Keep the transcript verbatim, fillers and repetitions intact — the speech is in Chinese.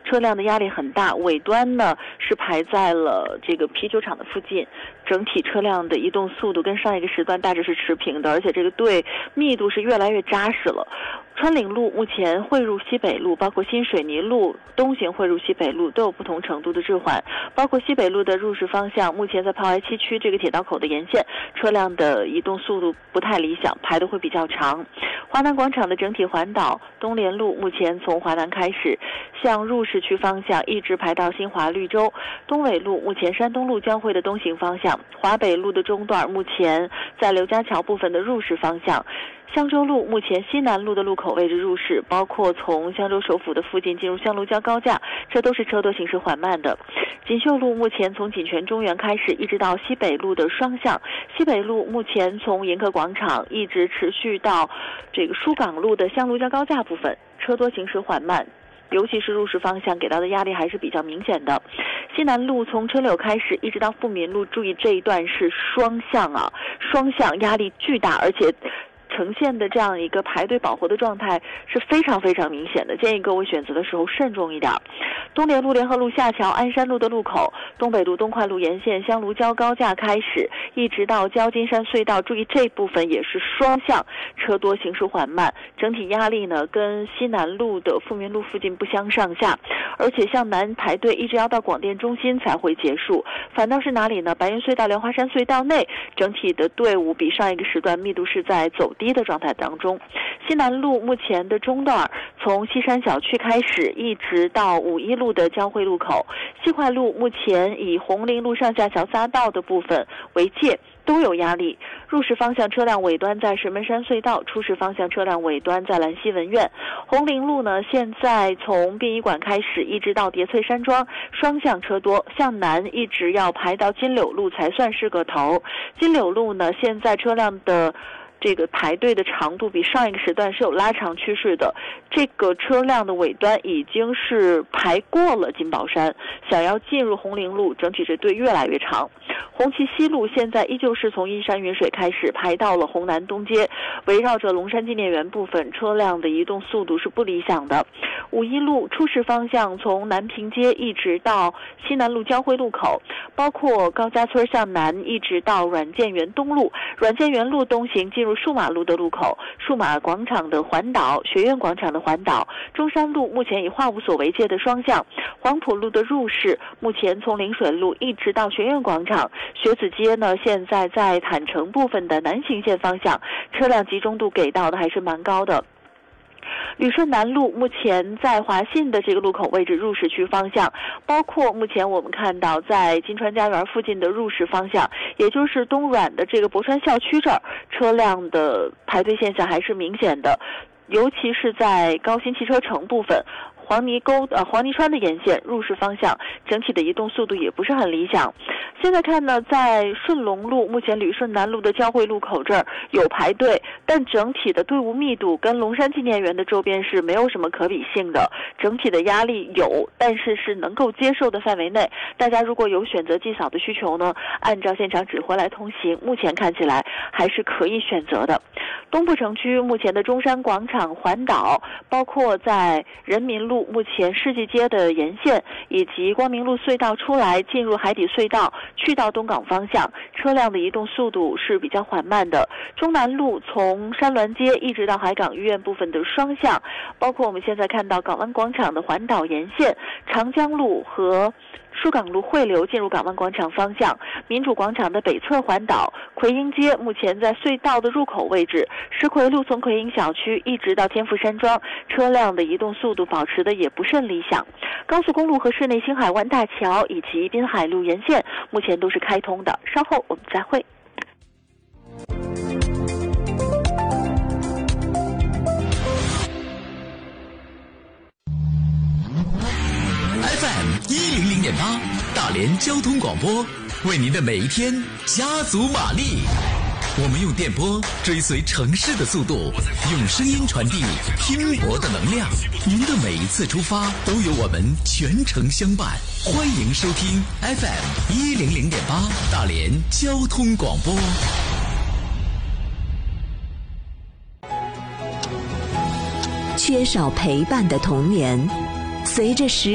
车辆的压力很大，尾端呢是排在了这个啤酒厂的附近，整体车辆的移动速度跟上一个时段大致是持平的，而且这个队密度是越来越扎实了。川岭路目前汇入西北路，包括新水泥路东行汇入西北路都有不同程度的置换，包括西北路的入市方向，目前在炮台七区这个铁道口的沿线，车辆的移动速度不太理想，排的会比较长。华南广场的整体环岛，东联路目前从华南开始向入市区方向一直排到新华绿洲，东纬路目前山东路交汇的东行方向，华北路的中段目前在刘家桥部分的入市方向，香洲路目前西南路的路口位置入市，包括从香洲首府的附近进入香炉礁高架，这都是车多行驶缓慢的。锦绣路目前从锦泉中原开始一直到西北路的双向，西北路目前从迎客广场一直持续到这个疏港路的香炉礁高架部分，车多行驶缓慢，尤其是入市方向给到的压力还是比较明显的。西南路从车柳开始一直到富民路，注意这一段是双向啊，双向压力巨大，而且呈现的这样一个排队保护的状态是非常非常明显的，建议各位选择的时候慎重一点。东联路、联合路下桥、鞍山路的路口，东北路东快路沿线香炉礁高架开始一直到焦金山隧道，注意这部分也是双向，车多行驶缓慢，整体压力呢跟西南路的富民路附近不相上下，而且向南排队一直要到广电中心才会结束，反倒是哪里呢？白云隧道、莲花山隧道内整体的队伍比上一个时段密度是在走低的状态当中。西南路目前的中段从西山小区开始一直到五一路的交汇路口，西快路目前以红陵路上下桥匝道的部分为界，都有压力。入市方向车辆尾端在石门山隧道，出市方向车辆尾端在兰溪文苑。红陵路呢，现在从殡仪馆开始一直到叠翠山庄，双向车多，向南一直要排到金柳路才算是个头。金柳路呢，现在车辆的这个排队的长度比上一个时段是有拉长趋势的，这个车辆的尾端已经是排过了金宝山，想要进入红陵路，整体这队越来越长。红旗西路现在依旧是从依山云水开始排到了红南东街，围绕着龙山纪念园部分车辆的移动速度是不理想的。五一路出市方向从南平街一直到西南路交汇路口，包括高家村向南一直到软件园东路，软件园路东行进入数码路的路口，数码广场的环岛，学院广场的环岛，中山路目前以化无所为界的双向，黄埔路的入市目前从临水路一直到学院广场，学子街呢现在在坦城部分的南行线方向，车辆集中度给到的还是蛮高的。旅顺南路目前在华信的这个路口位置入市区方向，包括目前我们看到在金川家园附近的入市方向，也就是东软的这个博川校区这儿，车辆的排队现象还是明显的，尤其是在高新汽车城部分，黄泥沟呃黄泥川的沿线入市方向，整体的移动速度也不是很理想。现在看呢，在顺龙路目前旅顺南路的交汇路口这儿有排队，但整体的队伍密度跟龙山纪念园的周边是没有什么可比性的，整体的压力有，但是是能够接受的范围内。大家如果有选择祭扫的需求呢，按照现场指挥来通行，目前看起来还是可以选择的。东部城区目前的中山广场环岛，包括在人民路目前世纪街的沿线，以及光明路隧道出来进入海底隧道去到东港方向，车辆的移动速度是比较缓慢的。中南路从山峦街一直到海港医院部分的双向，包括我们现在看到港湾广场的环岛沿线，长江路和疏港路汇流进入港湾广场方向，民主广场的北侧环岛，奎英街目前在隧道的入口位置，石奎路从奎英小区一直到天福山庄，车辆的移动速度保持的也不甚理想。高速公路和市内新海湾大桥以及滨海路沿线目前都是开通的，稍后我们再会。 F M 一零零点八，大连交通广播，为您的每一天加足马力。我们用电波追随城市的速度，用声音传递拼搏的能量。您的每一次出发都有我们全程相伴。欢迎收听 F M 一零零点八，大连交通广播。 缺少陪伴的童年，随着时